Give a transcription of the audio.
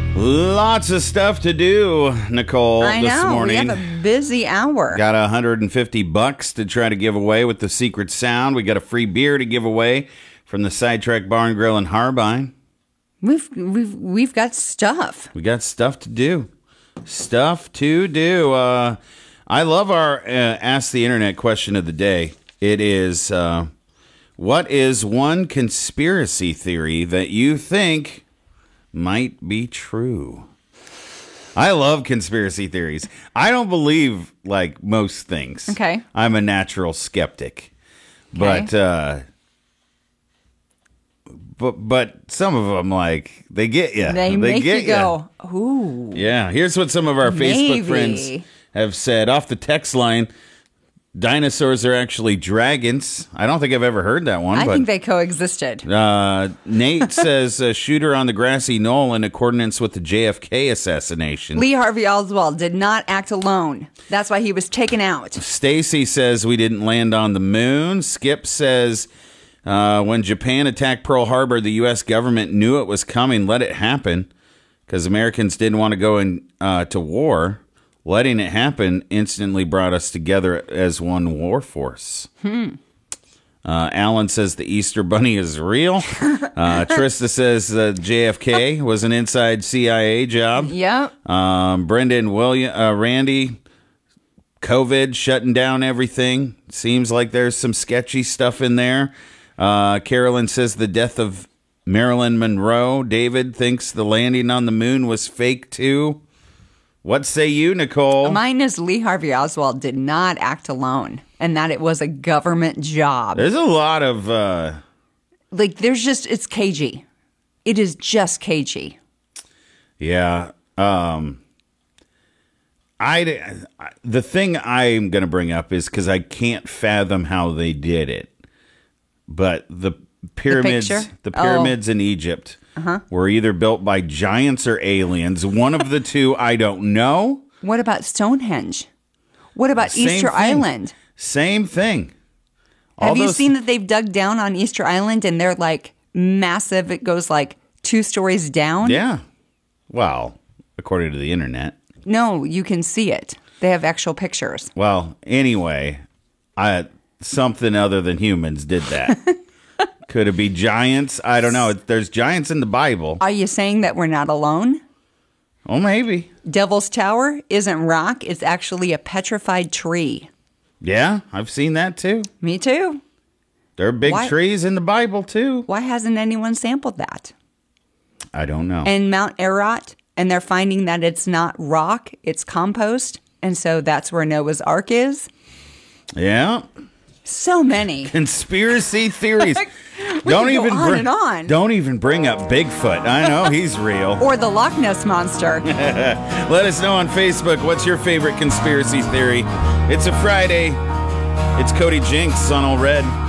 Lots of stuff to do, Nicole, I this know. morning. We have a busy hour. Got $150 to try to give away with the Secret Sound. We got a free beer to give away from the Sidetrack Bar and Grill in Harbine. We've got stuff. We got stuff to do. Stuff to do. I love our Ask the Internet question of the day. It is, what is one conspiracy theory that you think might be true? I love conspiracy theories. I don't believe, like, most things. Okay. I'm a natural skeptic. But some of them, like, they get you. They make get you go, ooh. Yeah. Here's what some of our Facebook friends have said. Off the text line, dinosaurs are actually dragons. I don't think I've ever heard that one. I think they coexisted. Nate says shooter on the grassy knoll in accordance with the JFK assassination. Lee Harvey Oswald did not act alone. That's why he was taken out. Stacy says we didn't land on the moon. Skip says when Japan attacked Pearl Harbor, the U.S. government knew it was coming, let it happen, because Americans didn't want to go to war. Letting it happen instantly brought us together as one war force. Alan says the Easter Bunny is real. Trista says JFK was an inside CIA job. Yep. Brendan, Randy, COVID shutting down everything. Seems like there's some sketchy stuff in there. Carolyn says the death of Marilyn Monroe. David thinks the landing on the moon was fake too. What say you, Nicole? Mine is Lee Harvey Oswald did not act alone, and that it was a government job. There's a lot of... it's cagey. It is just cagey. Yeah. The thing I'm going to bring up is because I can't fathom how they did it. But the pyramids in Egypt... were either built by giants or aliens. One of the two, I don't know. What about Stonehenge? What about Easter Island? Same thing. Have you seen that they've dug down on Easter Island and they're like massive? It goes like 2 stories down. Yeah. Well, according to the internet. No, you can see it. They have actual pictures. Well, anyway, something other than humans did that. Could it be giants? I don't know. There's giants in the Bible. Are you saying that we're not alone? Oh, maybe. Devil's Tower isn't rock. It's actually a petrified tree. Yeah, I've seen that too. Me too. There are big trees in the Bible too. Why hasn't anyone sampled that? I don't know. And Mount Ararat, and they're finding that it's not rock, it's compost. And so that's where Noah's Ark is. Yeah. So many conspiracy theories. Don't even bring up Bigfoot. I know he's real. Or the Loch Ness Monster. Let us know on Facebook. What's your favorite conspiracy theory? It's a Friday. It's Cody Jinks on All Red.